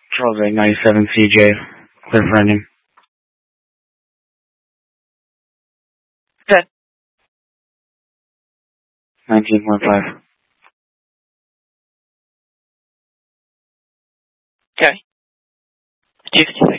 Charles 897 CJ. Clear for ending. Good. 19.5. Okay. 256.